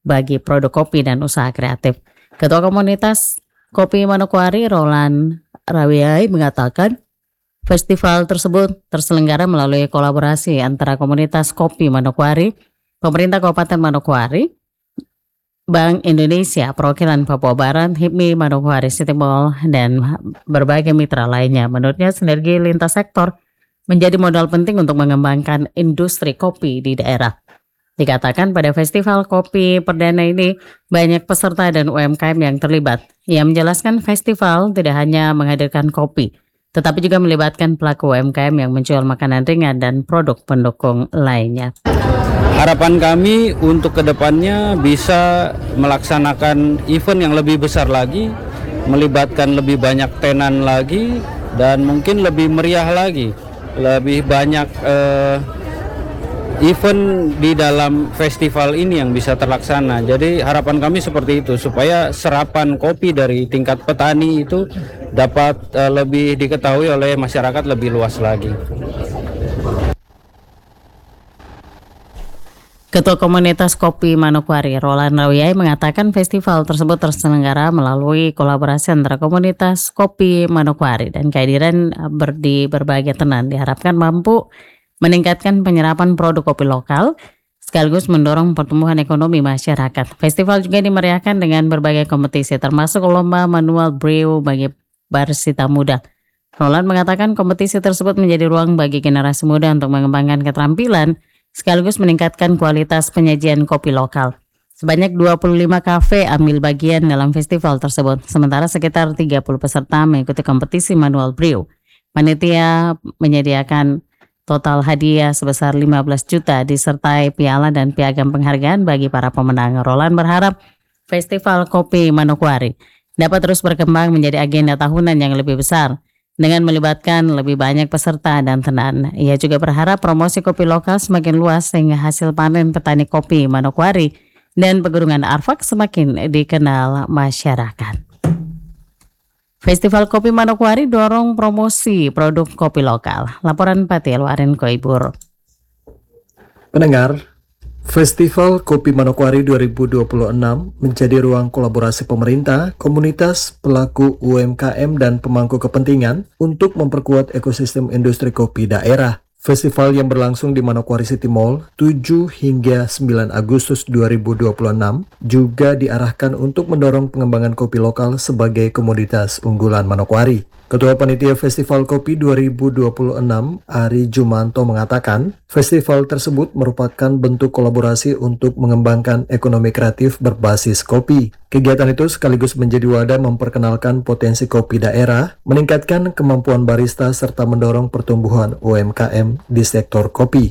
bagi produk kopi dan usaha kreatif. Ketua Komunitas Kopi Manokwari, Roland Rawiai, mengatakan festival tersebut terselenggara melalui kolaborasi antara Komunitas Kopi Manokwari, Pemerintah Kabupaten Manokwari, Bank Indonesia, Perwakilan Papua Barat, HIPMI Manokwari City Mall, dan berbagai mitra lainnya. Menurutnya, sinergi lintas sektor menjadi modal penting untuk mengembangkan industri kopi di daerah. Dikatakan pada festival kopi perdana ini banyak peserta dan UMKM yang terlibat. Ia menjelaskan festival tidak hanya menghadirkan kopi, tetapi juga melibatkan pelaku UMKM yang menjual makanan ringan dan produk pendukung lainnya. Harapan kami untuk kedepannya bisa melaksanakan event yang lebih besar lagi, melibatkan lebih banyak tenan lagi, dan mungkin lebih meriah lagi, lebih banyak event di dalam festival ini yang bisa terlaksana. Jadi harapan kami seperti itu, supaya serapan kopi dari tingkat petani itu dapat lebih diketahui oleh masyarakat lebih luas lagi. Ketua Komunitas Kopi Manokwari, Roland Rawiai, mengatakan festival tersebut terselenggara melalui kolaborasi antara Komunitas Kopi Manokwari dan kehadiran di berbagai tenan diharapkan mampu meningkatkan penyerapan produk kopi lokal sekaligus mendorong pertumbuhan ekonomi masyarakat. Festival juga dimeriahkan dengan berbagai kompetisi termasuk lomba manual brew bagi barisita muda. Roland mengatakan kompetisi tersebut menjadi ruang bagi generasi muda untuk mengembangkan keterampilan sekaligus meningkatkan kualitas penyajian kopi lokal. Sebanyak 25 kafe ambil bagian dalam festival tersebut, sementara sekitar 30 peserta mengikuti kompetisi manual brew. Panitia menyediakan total hadiah sebesar 15 juta disertai piala dan piagam penghargaan bagi para pemenang. Roland berharap Festival Kopi Manokwari dapat terus berkembang menjadi agenda tahunan yang lebih besar dengan melibatkan lebih banyak peserta dan tenan. Ia juga berharap promosi kopi lokal semakin luas sehingga hasil panen petani kopi Manokwari dan Pegunungan Arfak semakin dikenal masyarakat. Festival Kopi Manokwari dorong promosi produk kopi lokal. Laporan Patil Waren Koibur. Pendengar, Festival Kopi Manokwari 2026 menjadi ruang kolaborasi pemerintah, komunitas, pelaku UMKM, dan pemangku kepentingan untuk memperkuat ekosistem industri kopi daerah. Festival yang berlangsung di Manokwari City Mall 7 hingga 9 Agustus 2026 juga diarahkan untuk mendorong pengembangan kopi lokal sebagai komoditas unggulan Manokwari. Ketua Panitia Festival Kopi 2026, Ari Jumanto, mengatakan festival tersebut merupakan bentuk kolaborasi untuk mengembangkan ekonomi kreatif berbasis kopi. Kegiatan itu sekaligus menjadi wadah memperkenalkan potensi kopi daerah, meningkatkan kemampuan barista, serta mendorong pertumbuhan UMKM di sektor kopi.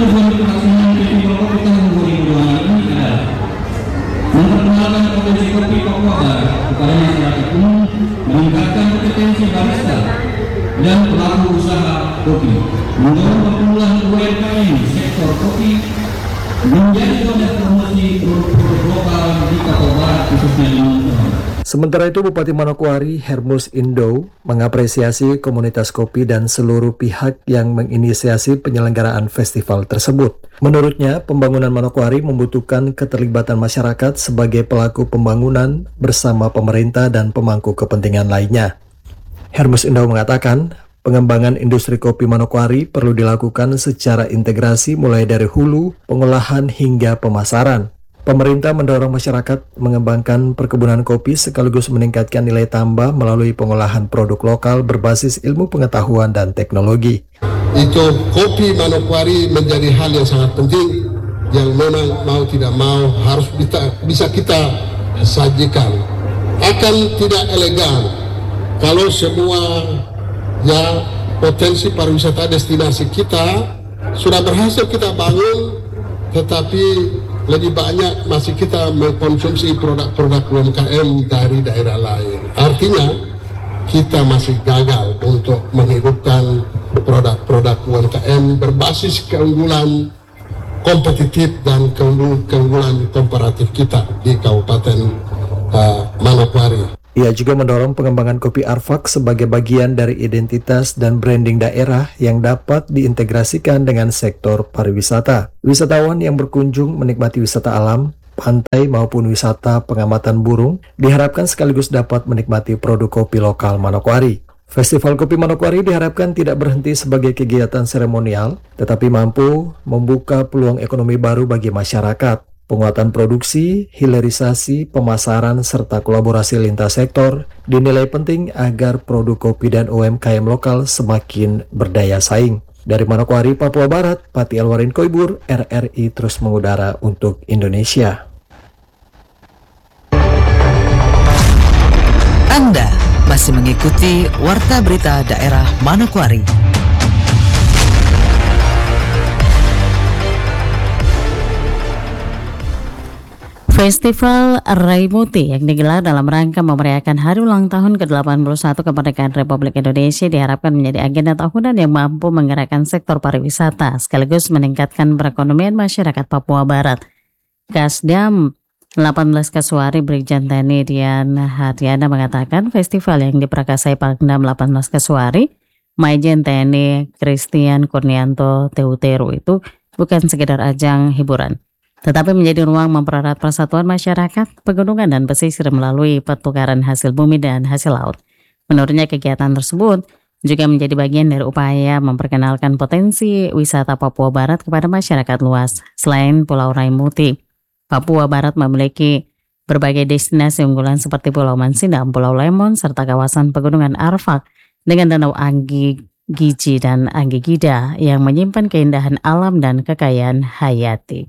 Memperkenalkan potensi kopi Papua kepada masyarakat umum, meningkatkan kompetensi barista dan pelaku usaha kopi, mendorong pertumbuhan UMKM sektor kopi, menjadi wadah promosi produk lokal di Papua Barat khususnya di Manokwari. Sementara itu, Bupati Manokwari Hermus Indo mengapresiasi komunitas kopi dan seluruh pihak yang menginisiasi penyelenggaraan festival tersebut. Menurutnya, pembangunan Manokwari membutuhkan keterlibatan masyarakat sebagai pelaku pembangunan bersama pemerintah dan pemangku kepentingan lainnya. Hermus Indo mengatakan, pengembangan industri kopi Manokwari perlu dilakukan secara integrasi mulai dari hulu, pengolahan hingga pemasaran. Pemerintah mendorong masyarakat mengembangkan perkebunan kopi sekaligus meningkatkan nilai tambah melalui pengolahan produk lokal berbasis ilmu pengetahuan dan teknologi. Itu kopi Manokwari menjadi hal yang sangat penting yang memang mau tidak mau harus bisa kita sajikan. Akan tidak elegan kalau semua potensi pariwisata destinasi kita sudah berhasil kita bangun, tetapi lebih banyak masih kita mengkonsumsi produk-produk UMKM dari daerah lain. Artinya kita masih gagal untuk menghidupkan produk-produk UMKM berbasis keunggulan kompetitif dan keunggulan komparatif kita di Kabupaten Manokwari. Ia juga mendorong pengembangan kopi Arfak sebagai bagian dari identitas dan branding daerah yang dapat diintegrasikan dengan sektor pariwisata. Wisatawan yang berkunjung menikmati wisata alam pantai maupun wisata pengamatan burung diharapkan sekaligus dapat menikmati produk kopi lokal Manokwari. Festival Kopi Manokwari diharapkan tidak berhenti sebagai kegiatan seremonial, tetapi mampu membuka peluang ekonomi baru bagi masyarakat. Penguatan produksi, hilirisasi, pemasaran, serta kolaborasi lintas sektor dinilai penting agar produk kopi dan UMKM lokal semakin berdaya saing. Dari Manokwari, Papua Barat, Pati Elwarin Koibur, RRI terus mengudara untuk Indonesia. Anda masih mengikuti Warta Berita Daerah Manokwari. Festival Raimuti yang digelar dalam rangka memeriahkan hari ulang tahun ke-81 kemerdekaan Republik Indonesia diharapkan menjadi agenda tahunan yang mampu menggerakkan sektor pariwisata sekaligus meningkatkan perekonomian masyarakat Papua Barat. Kasdam 18 Kasuari Brigjen TNI Dian Haryana mengatakan festival yang diprakarsai Pangdam 18 Kasuari Maijen TNI Christian Kurnianto Teuteru itu bukan sekedar ajang hiburan, tetapi menjadi ruang mempererat persatuan masyarakat pegunungan dan pesisir melalui pertukaran hasil bumi dan hasil laut. Menurutnya kegiatan tersebut juga menjadi bagian dari upaya memperkenalkan potensi wisata Papua Barat kepada masyarakat luas. Selain Pulau Raimuti, Papua Barat memiliki berbagai destinasi unggulan seperti Pulau Mansindam, Pulau Lemon, serta kawasan pegunungan Arfak dengan danau Anggi Giji dan Anggi Gida yang menyimpan keindahan alam dan kekayaan hayati.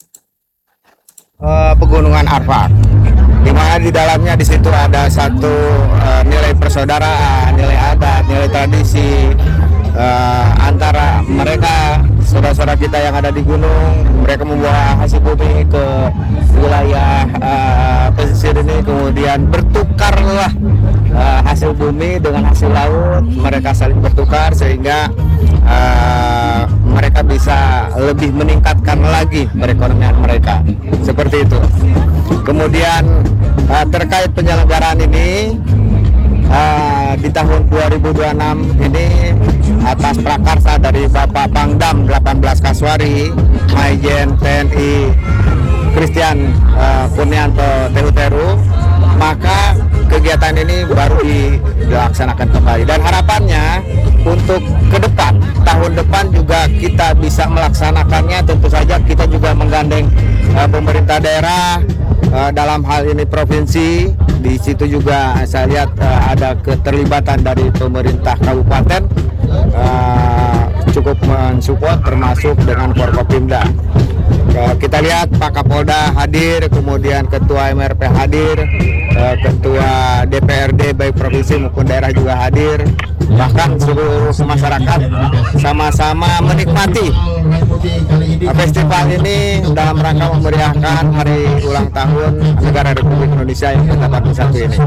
Pegunungan Arfak, di mana di dalamnya di situ ada satu nilai persaudaraan, nilai adat, nilai tradisi antara mereka saudara-saudara kita yang ada di gunung. Mereka membawa hasil bumi ke wilayah pesisir ini, kemudian bertukarlah hasil bumi dengan hasil laut. Mereka saling bertukar sehingga mereka bisa lebih meningkatkan lagi perekonomian mereka, seperti itu. Kemudian terkait penyelenggaraan ini di tahun 2026 ini atas prakarsa dari Bapak Pangdam 18 Kasuari Maijen TNI Christian Kurnianto Teuteru, maka kegiatan ini baru dilaksanakan kembali dan harapannya untuk ke depan, tahun depan juga kita bisa melaksanakannya. Tentu saja kita juga menggandeng pemerintah daerah, dalam hal ini provinsi. Di situ juga saya lihat ada keterlibatan dari pemerintah kabupaten cukup mensupport, termasuk dengan Forkopimda. Kita lihat Pak Kapolda hadir, kemudian Ketua MRP hadir, Ketua DPRD baik provinsi maupun daerah juga hadir. Bahkan seluruh masyarakat sama-sama menikmati festival ini dalam rangka memeriahkan hari ulang tahun negara Republik Indonesia yang ke-81 ini.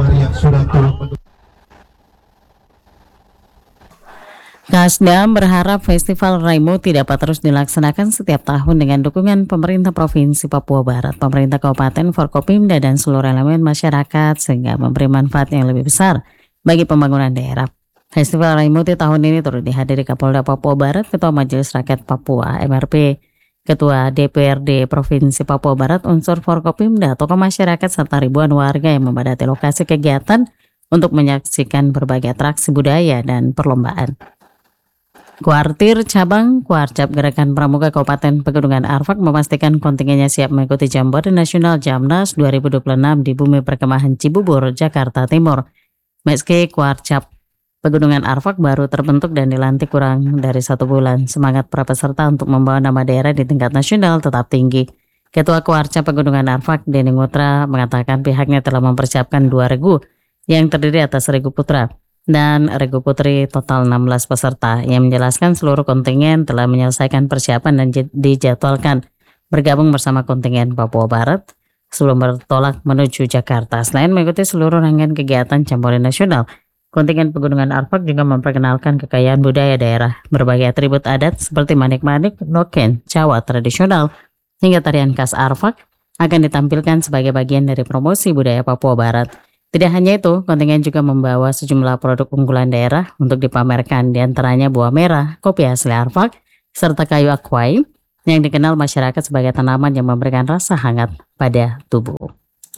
Kasdam berharap Festival Raimuti dapat terus dilaksanakan setiap tahun dengan dukungan pemerintah Provinsi Papua Barat, pemerintah Kabupaten, Forkopimda, dan seluruh elemen masyarakat sehingga memberi manfaat yang lebih besar bagi pembangunan daerah. Festival Raimuti tahun ini turut dihadiri Kapolda Papua Barat, Ketua Majelis Rakyat Papua, MRP, Ketua DPRD Provinsi Papua Barat, unsur Forkopimda, tokoh masyarakat, serta ribuan warga yang memadati lokasi kegiatan untuk menyaksikan berbagai atraksi budaya dan perlombaan. Kuartir Cabang Kuarcap Gerakan Pramuka Kabupaten Pegunungan Arfak memastikan kontingennya siap mengikuti Jambore Nasional Jamnas 2026 di Bumi Perkemahan Cibubur, Jakarta Timur. Meski Kuarcap Pegunungan Arfak baru terbentuk dan dilantik kurang dari 1 bulan, semangat para peserta untuk membawa nama daerah di tingkat nasional tetap tinggi. Ketua Kuarcap Pegunungan Arfak, Denny Ngutra, mengatakan pihaknya telah mempersiapkan 2 regu yang terdiri atas regu putra dan regu putri, total 16 peserta, yang menjelaskan seluruh kontingen telah menyelesaikan persiapan dan dijadwalkan bergabung bersama kontingen Papua Barat sebelum bertolak menuju Jakarta. Selain mengikuti seluruh rangkaian kegiatan Jambore Nasional, kontingen Pegunungan Arfak juga memperkenalkan kekayaan budaya daerah, berbagai atribut adat seperti manik-manik, noken, cawa tradisional, hingga tarian khas Arfak akan ditampilkan sebagai bagian dari promosi budaya Papua Barat. Tidak hanya itu, kontingen juga membawa sejumlah produk unggulan daerah untuk dipamerkan, diantaranya buah merah, kopi asli Arfak, serta kayu akwai yang dikenal masyarakat sebagai tanaman yang memberikan rasa hangat pada tubuh.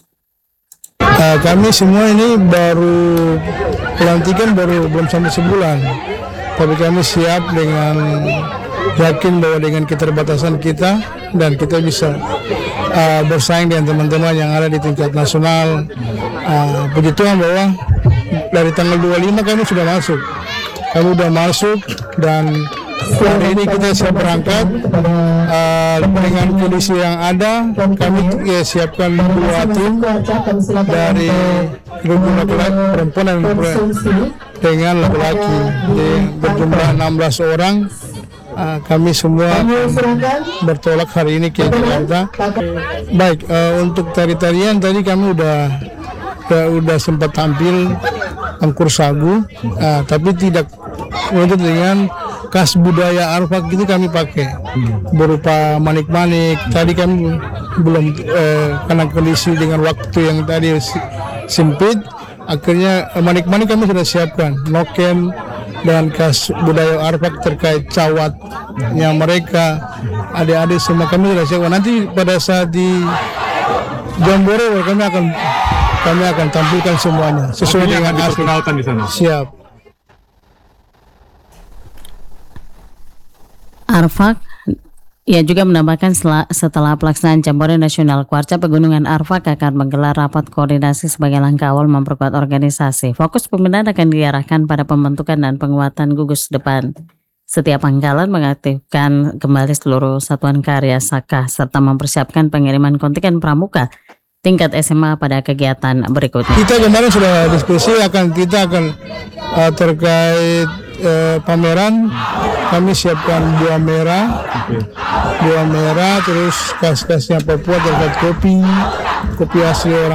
Kami semua ini baru pelantikan belum sampai sebulan, tapi kami siap dengan yakin bahwa dengan keterbatasan kita dan kita bisa bersaing dengan teman-teman yang ada di tingkat nasional. Puji Tuhan bahwa dari tanggal 25 kami sudah masuk dan hari ini kita siap berangkat dengan kondisi yang ada. Kami siapkan 2 tim dari grup laki-laki, perempuan dan dengan laki-laki, berjumlah 16 orang. Kami semua bertolak hari ini ke Jakarta. Baik, untuk tari-tarian tadi kami udah sempat tampil angkur sagu, tapi tidak untuk dengan khas budaya Arfak itu kami pakai berupa manik-manik. Tadi kami belum karena kondisi dengan waktu yang tadi sempit, akhirnya manik-manik kami sudah siapkan, noken dan khas budaya Arfak terkait cawatnya mereka, adik-adik semua kami sudah siapkan. Nanti pada saat di Jambore kami akan tampilkan semuanya sesuai dengan asli. Di sana. Siap. Arfak ia juga menambahkan setelah pelaksanaan Jambore Nasional, Kuarca Pegunungan Arfak akan menggelar rapat koordinasi sebagai langkah awal memperkuat organisasi. Fokus pembinaan akan diarahkan pada pembentukan dan penguatan gugus depan setiap pangkalan, mengaktifkan kembali seluruh satuan karya Saka, serta mempersiapkan pengiriman kontingen pramuka tingkat SMA pada kegiatan berikutnya. Kita kemarin sudah diskusi kita akan terkait pameran. Kami siapkan buah merah, terus khas-khasnya Papua terkait kopi asli orang